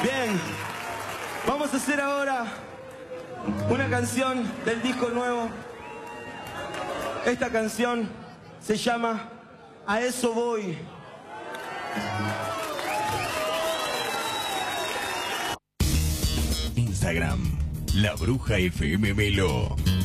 Bien, vamos a hacer ahora una canción del disco nuevo. Esta canción se llama A Eso Voy. Instagram, La Bruja FM Melo.